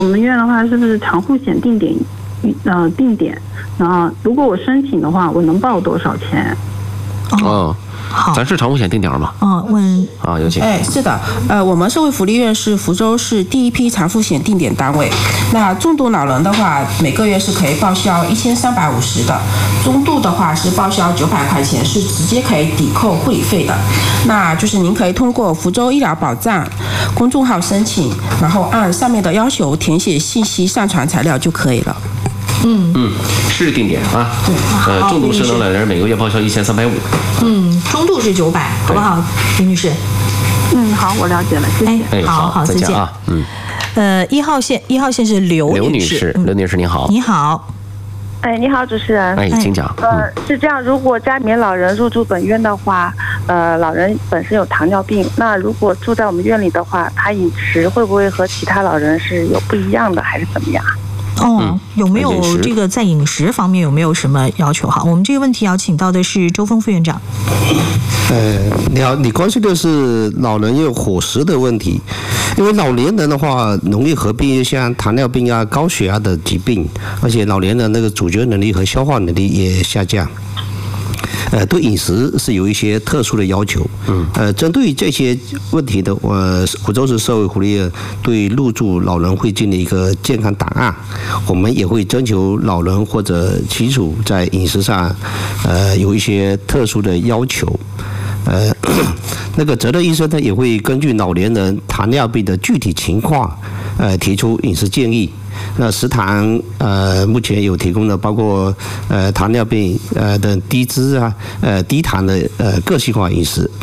我们院的话是不是长户险定点？定点，然后如果我申请的话，我能报多少钱？ 哦，好，咱是长户险定点吗？ 问啊，有请。 是的，我们社会福利院是福州市第一批长户险定点单位。那重度老人的话，每个月是可以报销1350的，中度的话是报销900块钱，是直接可以抵扣护理费的。那就是您可以通过福州医疗保障公众号申请，然后按上面的要求填写信息，上传材料就可以了。 是定点啊。对，重度失能老人每个月报销1350。 中度是900，好不好，林女士？ 好，我了解了，谢谢。 好，再见啊。 1号线是刘女士。 刘女士你好。 你好。 你好，主持人。 请讲。 是这样，如果家里面老人入住本院的话，老人本身有糖尿病，那如果住在我们院里的话，他饮食会不会和其他老人是有不一样的，还是怎么样？ 有没有这个在饮食方面有没有什么要求？好，我们这个问题要请到的是周峰副院长。 你好，你关心的是老人有伙食的问题，因为老年人的话容易合并像糖尿病啊、高血压的疾病，而且老年人那个咀嚼能力和消化能力也下降。对饮食是有一些特殊的要求。针对这些问题的，福州市社会福利院对入住老人会进行一个健康档案，我们也会征求老人或者亲属在饮食上，有一些特殊的要求。那个责任医生呢也会根据老年人糖尿病的具体情况，提出饮食建议。那食堂目前有提供的包括糖尿病的低脂啊低糖的个性化饮食。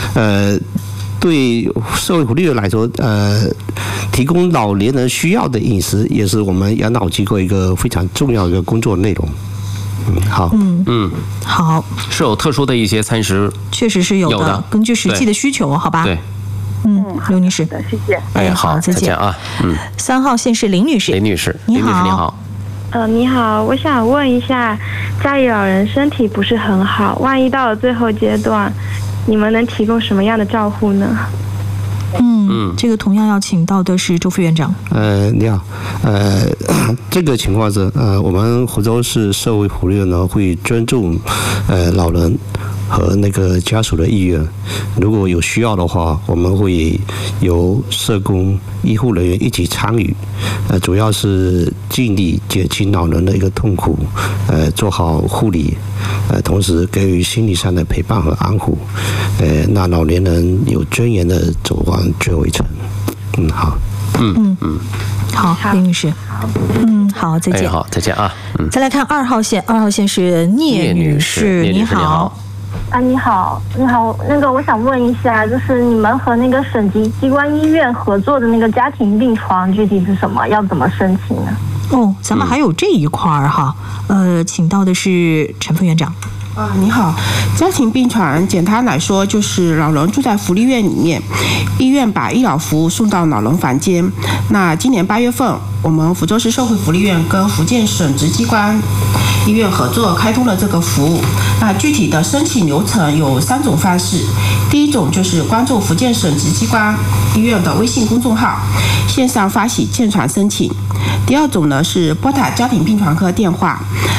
对社会福利院来说，提供老年人需要的饮食也是我们养老机构一个非常重要的工作内容。好。 好。 是有特殊的一些餐食， 确实是有的，根据实际的需求，好吧？ 对。 刘女士， 谢谢。 好，再见啊。 3号线是林女士。 林女士， 你好。 你好，我想问一下，家里老人身体不是很好，万一到了最后阶段，你们能提供什么样的照护呢？ 这个同样要请到的是周副院长。 你好，这个情况是，我们福州市社会福利院呢会尊重老人和那个家属的意愿，如果有需要的话，我们会由社工、医护人员一起参与，主要是尽力减轻老人的一个痛苦，做好护理，同时给予心理上的陪伴和安抚，让老年人有尊严的走完最后一程。好。 好，林女士。好，再见。 好，再见啊。 再来看2号线，2号线是聂女士，你好。 你好，那个我想问一下，就是你们和那个省级机关医院合作的那个家庭病床具体是什么？要怎么申请呢？ 咱们还有这一块哈，请到的是陈副院长。 你好，家庭病床简单来说就是老人住在福利院里面，医院把医疗服务送到老人房间。那今年8月份，我们福州市社会福利院跟福建省直机关医院合作开通了这个服务。那具体的申请流程有3种方式，第一种就是关注福建省直机关医院的微信公众号，线上发起建床申请。第二种呢是拨打家庭病床科电话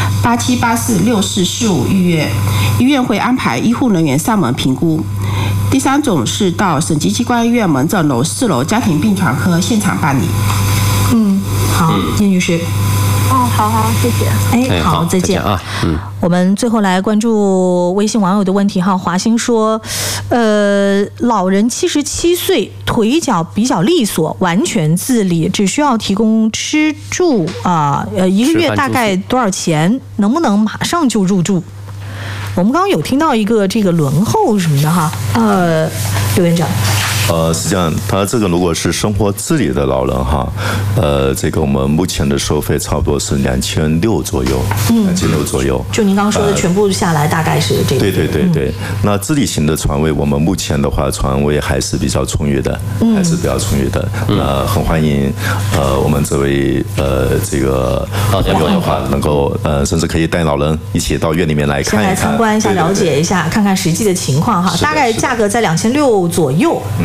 87846445预约，医院会安排医护人员上门评估。第三种是到省级机关医院门诊楼4楼家庭病床科现场办理。 好，聂女士。 好，谢谢。 好，再见啊。 我们最后来关注微信网友的问题哈。华兴说，老人77岁，腿脚比较利索，完全自理，只需要提供吃住一个月大概多少钱？能不能马上就入住？我们刚刚有听到一个这个轮候什么的哈。刘院长。 实际上，他这个如果是生活自理的老人哈，这个我们目前的收费差不多是2600左右，2600左右。 就您刚刚说的全部下来大概是这个。 对。那自理型的床位，我们目前的话床位还是比较充裕的，很欢迎我们这位这个朋友的话，能够甚至可以带老人一起到院里面来看一看， 先来参观一下，了解一下，看看实际的情况哈。大概价格在2600左右。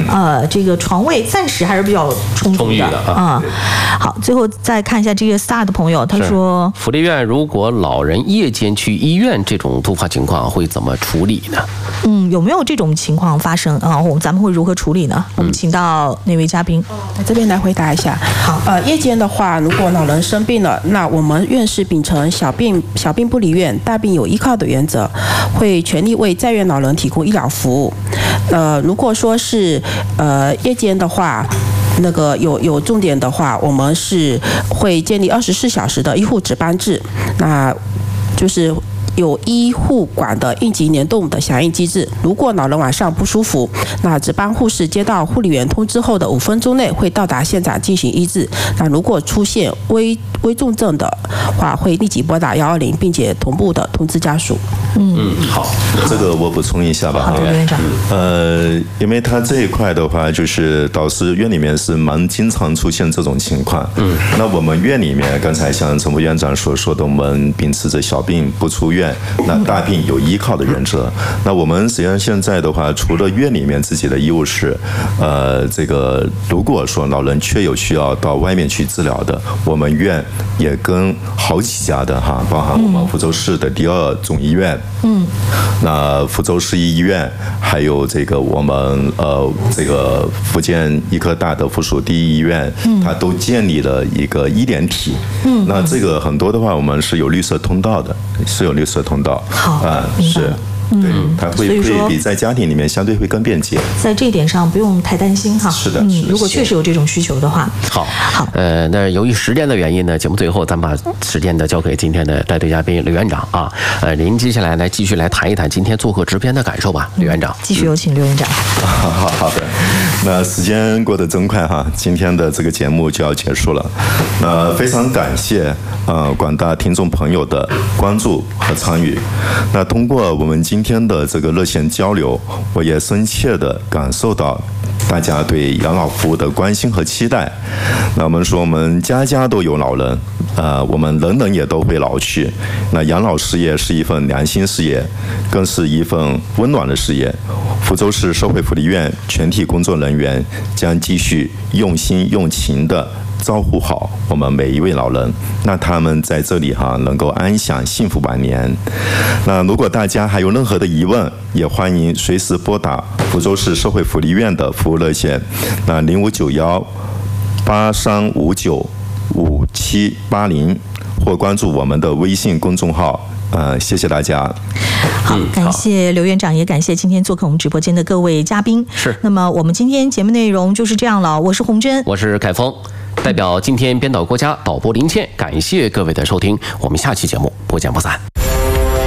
这个床位暂时还是比较充裕的啊。好，最后再看一下这个 Star 的朋友，他说， 福利院如果老人夜间去医院这种突发情况会怎么处理呢？ 有没有这种情况发生啊？咱们会如何处理呢？我们请到那位嘉宾， 这边来回答一下。 好， 夜间的话，如果老人生病了，那我们院是秉承小病不离院，大病有依靠的原则，会全力为在院老人提供医疗服务。如果说是夜间的话，那个有重点的话，我们是会建立24小时的医护值班制，那就是有医护管的应急联动的响应机制。如果老人晚上不舒服，那值班护士接到护理员通知后的5分钟内会到达现场进行医治。那如果出现危重症的话，会立即拨打120，并且同步的通知家属。 好，这个我补充一下吧。 刘院长。 因为他这一块的话，就是导师院里面是蛮经常出现这种情况。那我们院里面，刚才像陈副院长所说的，我们秉持着小病不出院，那大病有依靠的原则。那我们实际上现在的话，除了院里面自己的医务室，这个如果说老人确有需要到外面去治疗的，我们院也跟好几家的包含我们福州市的第2总医院，那福州市医院，还有这个我们这个福建医科大的附属第1医院，它都建立了一个医联体。那这个很多的话，我们是有绿色通道的，是有绿色通道。 好， 是。对，它会比在家庭里面相对会更便捷， 在这一点上不用太担心哈。 是的， 如果确实有这种需求的话， 好，那由于时间的原因呢，节目最后咱把时间呢交给今天的带队嘉宾刘院长啊，您接下来继续来谈一谈今天做客直编的感受吧，刘院长。 继续有请刘院长。 好的，那时间过得真快哈，今天的这个节目就要结束了，那非常感谢广大听众朋友的关注和参与，那通过我们今天的这个热线交流，我也深切地感受到大家对养老服务的关心和期待。那我们说，我们家家都有老人，我们人人也都会老去。那养老事业是一份良心事业，更是一份温暖的事业。福州市社会福利院全体工作人员将继续用心用情地照顾好我们每一位老人，那他们在这里能够安享幸福晚年。那如果大家还有任何的疑问，也欢迎随时拨打福州市社会福利院的服务热线，那059183595780，或关注我们的微信公众号。谢谢大家。 好，感谢刘院长，也感谢今天做客我们直播间的各位嘉宾。 是。 那么我们今天节目内容就是这样了，我是洪真， 我是凯峰，代表今天编导郭嘉、导播林倩，感谢各位的收听，我们下期节目不见不散。